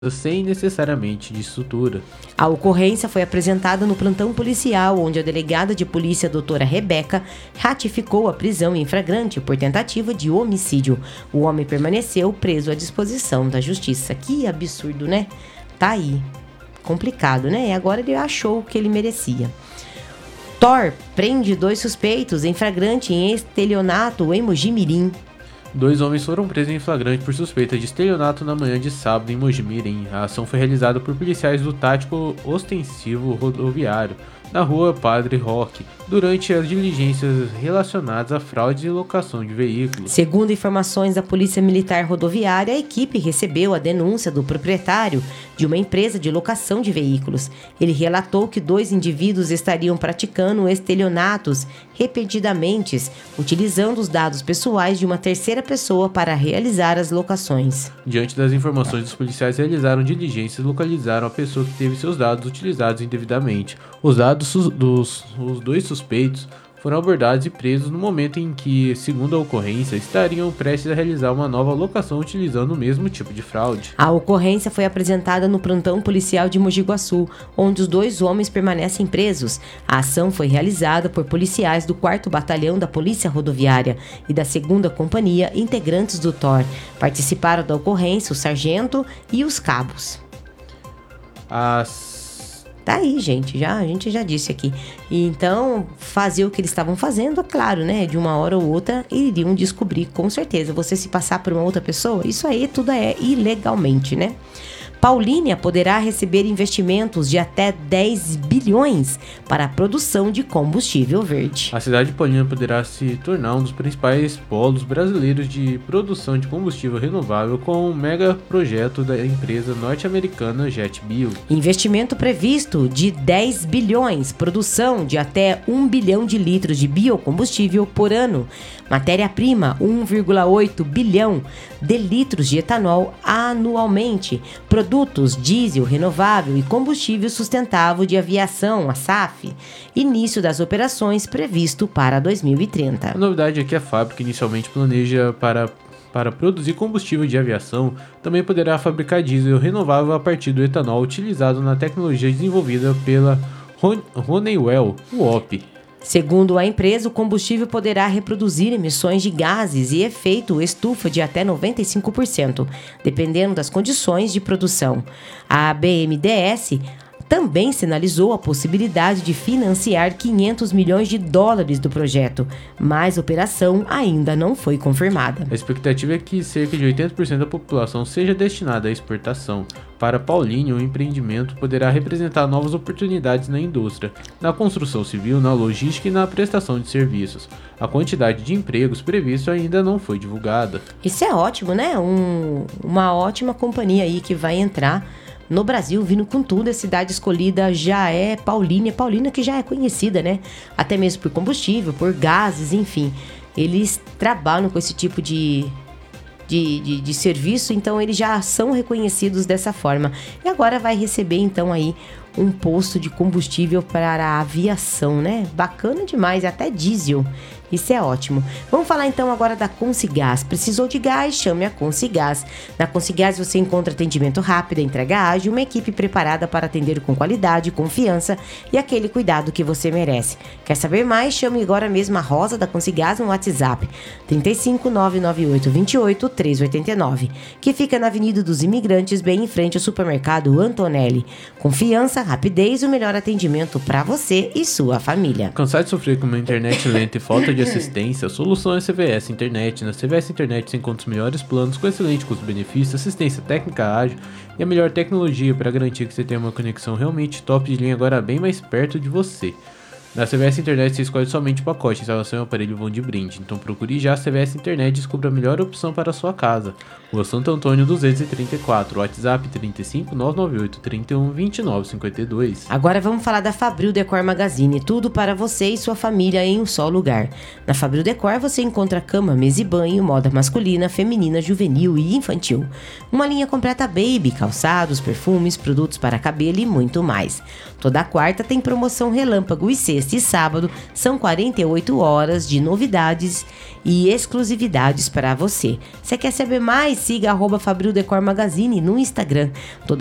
sem necessariamente de sutura. A ocorrência foi apresentada no plantão policial, onde a delegada de polícia, doutora Rebeca, ratificou a prisão em flagrante por tentativa de homicídio. O homem permaneceu preso à disposição da justiça. Que absurdo, né? Tá aí. Complicado, né? E agora ele achou o que ele merecia. Thor prende 2 suspeitos em flagrante em estelionato em Mojimirim. 2 homens foram presos em flagrante por suspeita de estelionato na manhã de sábado em Mojimirim. A ação foi realizada por policiais do Tático Ostensivo Rodoviário, na rua Padre Roque, durante as diligências relacionadas a fraude e locação de veículos. Segundo informações da Polícia Militar Rodoviária, a equipe recebeu a denúncia do proprietário de uma empresa de locação de veículos. Ele relatou que 2 indivíduos estariam praticando estelionatos repetidamente, utilizando os dados pessoais de uma terceira pessoa para realizar as locações. Diante das informações, os policiais realizaram diligências e localizaram a pessoa que teve seus dados utilizados indevidamente. Os dados dos 2 suspeitos foram abordados e presos no momento em que, segundo a ocorrência, estariam prestes a realizar uma nova locação utilizando o mesmo tipo de fraude. A ocorrência foi apresentada no plantão policial de Mogi Guaçu, onde os 2 homens permanecem presos. A ação foi realizada por policiais do 4º Batalhão da Polícia Rodoviária e da 2ª Companhia, integrantes do TOR. Participaram da ocorrência o sargento e os cabos. Tá aí, gente, a gente já disse aqui. E então, fazer o que eles estavam fazendo, é claro, né? De uma hora ou outra, iriam descobrir, com certeza. Você se passar por uma outra pessoa, isso aí tudo é ilegalmente, né? Paulínia poderá receber investimentos de até 10 bilhões para a produção de combustível verde. A cidade de Paulínia poderá se tornar um dos principais polos brasileiros de produção de combustível renovável com um mega projeto da empresa norte-americana JetBio. Investimento previsto de 10 bilhões, produção de até 1 bilhão de litros de biocombustível por ano. Matéria-prima, 1,8 bilhão de litros de etanol anualmente. Produtos diesel renovável e combustível sustentável de aviação, a SAF. Início das operações previsto para 2030. A novidade é que a fábrica inicialmente planeja para produzir combustível de aviação, também poderá fabricar diesel renovável a partir do etanol utilizado na tecnologia desenvolvida pela Honeywell, o OP. Segundo a empresa, o combustível poderá reproduzir emissões de gases e efeito estufa de até 95%, dependendo das condições de produção. A BNDES também sinalizou a possibilidade de financiar 500 milhões de dólares do projeto, mas a operação ainda não foi confirmada. A expectativa é que cerca de 80% da população seja destinada à exportação. Para Paulínia, o empreendimento poderá representar novas oportunidades na indústria, na construção civil, na logística e na prestação de serviços. A quantidade de empregos previsto ainda não foi divulgada. Isso é ótimo, né? Uma ótima companhia aí que vai entrar no Brasil, vindo com tudo. A cidade escolhida já é Paulínia que já é conhecida, né? Até mesmo por combustível, por gases, enfim. Eles trabalham com esse tipo de serviço, então eles já são reconhecidos dessa forma. E agora vai receber, então, aí um posto de combustível para a aviação, né? Bacana demais, até diesel. Isso é ótimo. Vamos falar então agora da Consigás. Precisou de gás? Chame a Consigás. Na Consigás você encontra atendimento rápido, entrega ágil, uma equipe preparada para atender com qualidade, confiança e aquele cuidado que você merece. Quer saber mais? Chame agora mesmo a Rosa da Consigás no WhatsApp 35 998 28 389, que fica na Avenida dos Imigrantes, bem em frente ao supermercado Antonelli. Confiança, rapidez e o melhor atendimento para você e sua família. Cansado de sofrer com uma internet lenta e falta de assistência? A solução é a CVS Internet. Na CVS Internet você encontra os melhores planos com excelente custo-benefício, assistência técnica ágil e a melhor tecnologia para garantir que você tenha uma conexão realmente top de linha, agora bem mais perto de você. Na CVS Internet você escolhe somente o pacote, instalação e o aparelho vão de brinde. Então procure já a CVS Internet e descubra a melhor opção para a sua casa. Rua Santo Antônio 234, WhatsApp 35 998 31 29 52. Agora vamos falar da Fabril Decor Magazine, tudo para você e sua família em um só lugar. Na Fabril Decor você encontra cama, mesa e banho, moda masculina, feminina, juvenil e infantil. Uma linha completa baby, calçados, perfumes, produtos para cabelo e muito mais. Toda quarta tem promoção relâmpago e sexta neste sábado são 48 horas de novidades e exclusividades para você. Você quer saber mais? Siga @FabrilDecor Magazine no Instagram.